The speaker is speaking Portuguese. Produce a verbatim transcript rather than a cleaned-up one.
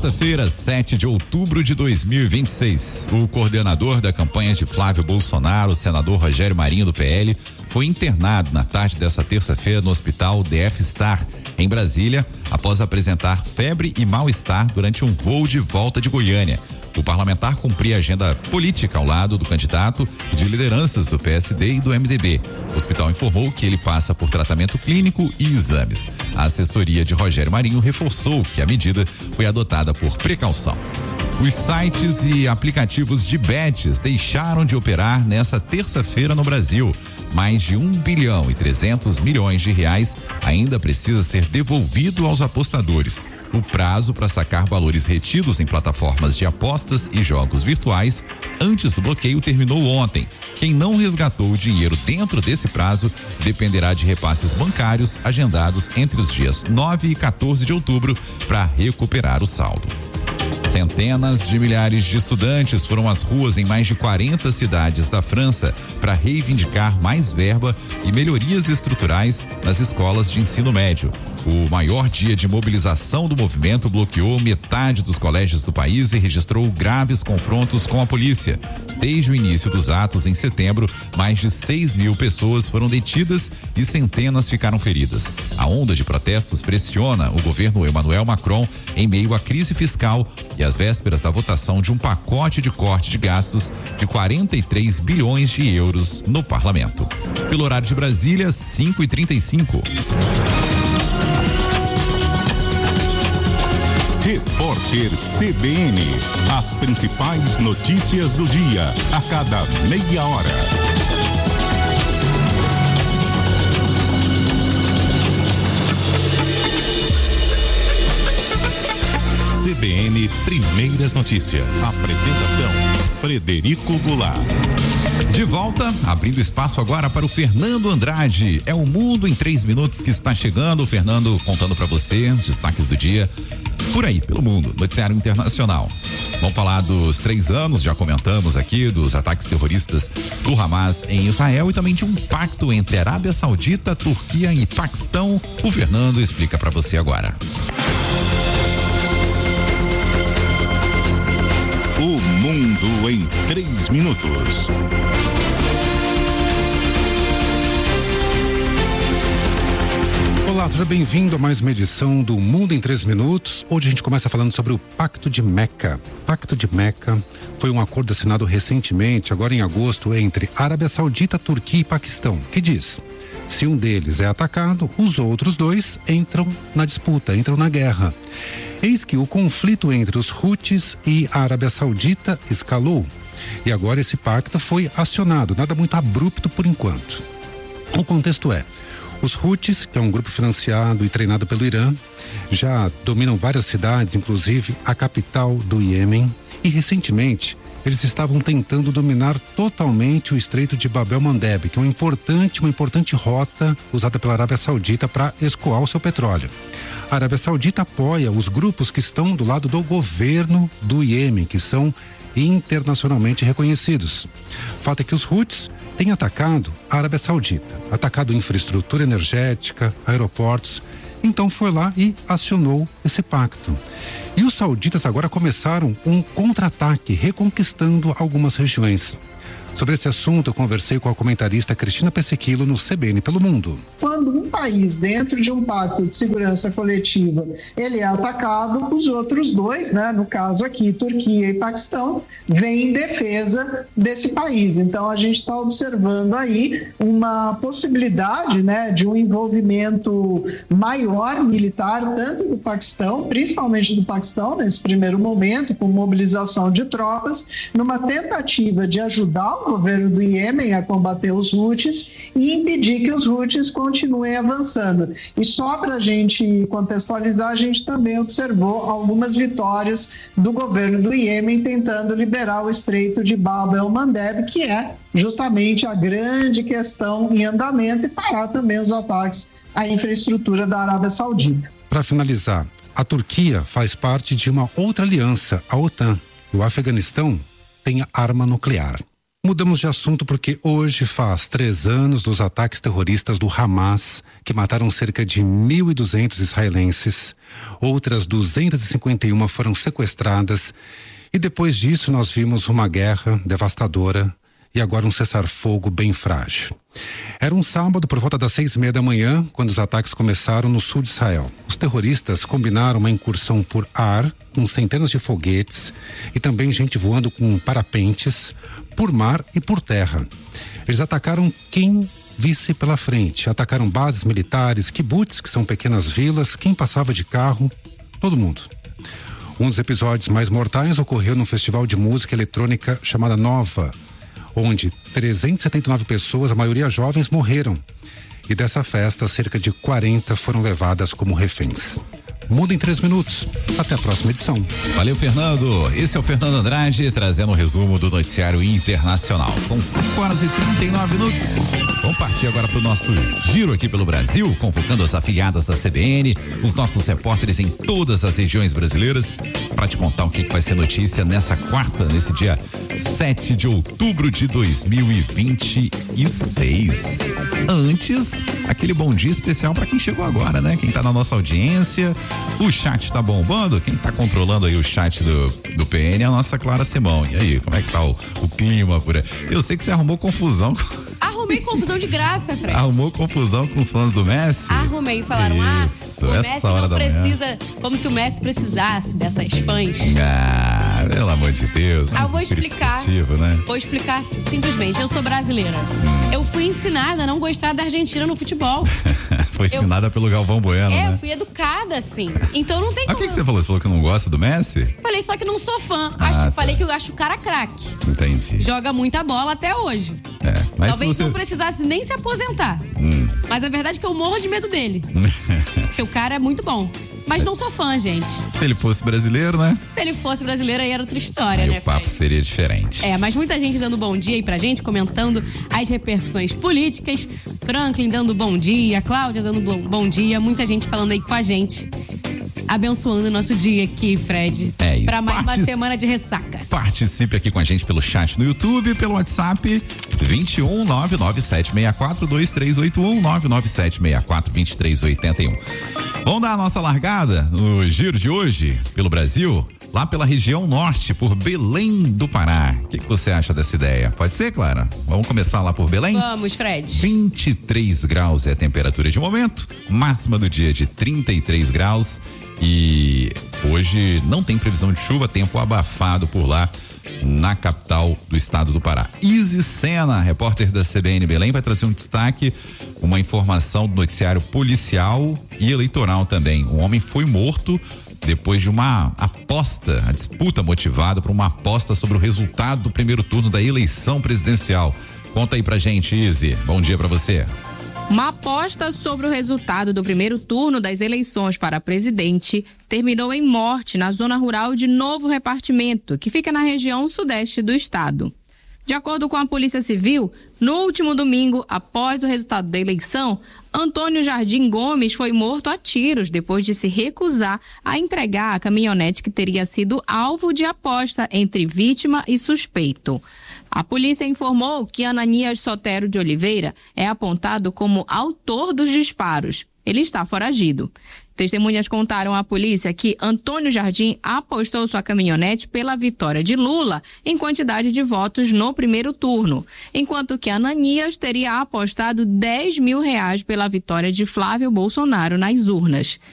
Quarta-feira, sete de outubro de dois mil e vinte e seis. O coordenador da campanha de Flávio Bolsonaro, o senador Rogério Marinho, do P L, foi internado na tarde dessa terça-feira no hospital D F Star, em Brasília, após apresentar febre e mal-estar durante um voo de volta de Goiânia. O parlamentar cumpria agenda política ao lado do candidato e de lideranças do P S D e do M D B. O hospital informou que ele passa por tratamento clínico e exames. A assessoria de Rogério Marinho reforçou que a medida foi adotada por precaução. Os sites e aplicativos de bets deixaram de operar nessa terça-feira no Brasil. Mais de um bilhão e trezentos milhões de reais ainda precisa ser devolvido aos apostadores. O prazo para sacar valores retidos em plataformas de apostas e jogos virtuais antes do bloqueio terminou ontem. Quem não resgatou o dinheiro dentro desse prazo dependerá de repasses bancários agendados entre os dias nove e quatorze de outubro para recuperar o saldo. Centenas de milhares de estudantes foram às ruas em mais de quarenta cidades da França para reivindicar mais verba e melhorias estruturais nas escolas de ensino médio. O maior dia de mobilização do movimento bloqueou metade dos colégios do país e registrou graves confrontos com a polícia. Desde o início dos atos em setembro, mais de seis mil pessoas foram detidas e centenas ficaram feridas. A onda de protestos pressiona o governo Emmanuel Macron em meio à crise fiscal e às vésperas da votação de um pacote de corte de gastos de quarenta e três bilhões de euros no parlamento. Pelo horário de Brasília, cinco e trinta e cinco. Repórter C B N. As principais notícias do dia, a cada meia hora. C B N Primeiras Notícias. Apresentação: Frederico Goulart. De volta, abrindo espaço agora para o Fernando Andrade. É o Mundo em Três Minutos que está chegando. O Fernando contando para você os destaques do dia por aí, pelo mundo, noticiário internacional. Vamos falar dos três anos, já comentamos aqui, dos ataques terroristas do Hamas em Israel e também de um pacto entre Arábia Saudita, Turquia e Paquistão. O Fernando explica para você agora. O Mundo em Três Minutos. Olá, seja bem-vindo a mais uma edição do Mundo em Três Minutos. Hoje a gente começa falando sobre o Pacto de Meca. Pacto de Meca foi um acordo assinado recentemente, agora em agosto, entre Arábia Saudita, Turquia e Paquistão, que diz: se um deles é atacado, os outros dois entram na disputa, entram na guerra. Eis que o conflito entre os Houthis e a Arábia Saudita escalou. E agora esse pacto foi acionado, nada muito abrupto por enquanto. O contexto é: os Houthis, que é um grupo financiado e treinado pelo Irã, já dominam várias cidades, inclusive a capital do Iêmen, e recentemente eles estavam tentando dominar totalmente o Estreito de Bab el-Mandeb, que é uma importante, uma importante rota usada pela Arábia Saudita para escoar o seu petróleo. A Arábia Saudita apoia os grupos que estão do lado do governo do Iêmen, que são internacionalmente reconhecidos. O fato é que os Houthis têm atacado a Arábia Saudita, atacado infraestrutura energética, aeroportos. Então foi lá e acionou esse pacto. E os sauditas agora começaram um contra-ataque, reconquistando algumas regiões. Sobre esse assunto, eu conversei com a comentarista Cristina Pessequilo no C B N Pelo Mundo. Quando um país, dentro de um pacto de segurança coletiva, ele é atacado, os outros dois, né, no caso aqui, Turquia e Paquistão, vêm em defesa desse país. Então, a gente está observando aí uma possibilidade, né, de um envolvimento maior militar, tanto do Paquistão, principalmente do Paquistão, nesse primeiro momento, com mobilização de tropas, numa tentativa de ajudar o governo do Iêmen a combater os Houthis e impedir que os Houthis continuem avançando. E só para a gente contextualizar, a gente também observou algumas vitórias do governo do Iêmen tentando liberar o Estreito de Bab el-Mandeb, que é justamente a grande questão em andamento, e parar também os ataques à infraestrutura da Arábia Saudita. Para finalizar, a Turquia faz parte de uma outra aliança, a OTAN. O Afeganistão tem arma nuclear. Mudamos de assunto porque hoje faz três anos dos ataques terroristas do Hamas, que mataram cerca de mil e duzentos israelenses. Outras duzentas e cinquenta e uma foram sequestradas. E depois disso nós vimos uma guerra devastadora e agora um cessar-fogo bem frágil. Era um sábado por volta das seis e meia da manhã, quando os ataques começaram no sul de Israel. Os terroristas combinaram uma incursão por ar, com centenas de foguetes, e também gente voando com parapentes, por mar e por terra. Eles atacaram quem visse pela frente. Atacaram bases militares, kibbutz, que são pequenas vilas, quem passava de carro, todo mundo. Um dos episódios mais mortais ocorreu num festival de música eletrônica chamada Nova, onde trezentas e setenta e nove pessoas, a maioria jovens, morreram. E dessa festa, cerca de quarenta foram levadas como reféns. Muda em três minutos. Até a próxima edição. Valeu, Fernando. Esse é o Fernando Andrade trazendo o resumo do noticiário internacional. São cinco horas e trinta e nove minutos. Vamos partir agora para o nosso giro aqui pelo Brasil, convocando as afiliadas da C B N, os nossos repórteres em todas as regiões brasileiras, para te contar o que, que vai ser notícia nessa quarta, nesse dia sete de outubro de dois mil e vinte e seis. Antes, aquele bom dia especial para quem chegou agora, né? Quem tá na nossa audiência. O chat tá bombando, quem tá controlando aí o chat do, do P N é a nossa Clara Simão. E aí, como é que tá o, o clima por aí? Eu sei que você arrumou confusão. Arrumei confusão de graça, Fred. Arrumou confusão com os fãs do Messi? Arrumei, falaram, Isso, ah, o essa Messi hora não da precisa, manhã. como se o Messi precisasse dessas fãs. Ah, pelo amor de Deus. Ah, eu vou explicar, né? vou explicar simplesmente, eu sou brasileira. Hum. Eu fui ensinada a não gostar da Argentina no futebol. Foi ensinada eu, pelo Galvão Bueno, é, né? eu fui educada assim, então não tem Mas como. o que, que você falou? Você falou que não gosta do Messi? Falei só que não sou fã, Ah, acho, tá. falei que eu acho o cara craque. Entendi. Joga muita bola até hoje. É, mas Talvez você... não precisasse nem se aposentar. Hum. Mas a verdade é que eu morro de medo dele. Porque o cara é muito bom. Mas não sou fã, gente. Se ele fosse brasileiro, né? Se ele fosse brasileiro, aí era outra história, Aí né, o papo Fred? seria diferente. É, mas muita gente dando bom dia aí pra gente, comentando as repercussões políticas. Franklin dando bom dia, Cláudia dando bom dia, muita gente falando aí com a gente. Abençoando o nosso dia aqui, Fred. É isso. Pra mais Partic... uma semana de ressaca. Participe aqui com a gente pelo chat no YouTube, pelo WhatsApp vinte e um, nove nove sete seis quatro, dois três oito um, nove nove sete seis quatro, dois três oito um. Vamos dar a nossa largada no giro de hoje pelo Brasil, lá pela região norte, por Belém do Pará. O que, que você acha dessa ideia? Pode ser, Clara? Vamos começar lá por Belém? Vamos, Fred. vinte e três graus é a temperatura de momento, máxima do dia de trinta e três graus. E hoje não tem previsão de chuva, tempo abafado por lá na capital do estado do Pará. Izzy Sena, repórter da C B N Belém, vai trazer um destaque, uma informação do noticiário policial e eleitoral também. Um homem foi morto depois de uma aposta, a disputa motivada por uma aposta sobre o resultado do primeiro turno da eleição presidencial. Conta aí pra gente, Izzy. Bom dia pra você. Uma aposta sobre o resultado do primeiro turno das eleições para presidente terminou em morte na zona rural de Novo Repartimento, que fica na região sudeste do estado. De acordo com a Polícia Civil, no último domingo, após o resultado da eleição, Antônio Jardim Gomes foi morto a tiros depois de se recusar a entregar a caminhonete que teria sido alvo de aposta entre vítima e suspeito. A polícia informou que Ananias Sotero de Oliveira é apontado como autor dos disparos. Ele está foragido. Testemunhas contaram à polícia que Antônio Jardim apostou sua caminhonete pela vitória de Lula em quantidade de votos no primeiro turno, enquanto que Ananias teria apostado dez mil reais pela vitória de Flávio Bolsonaro nas urnas.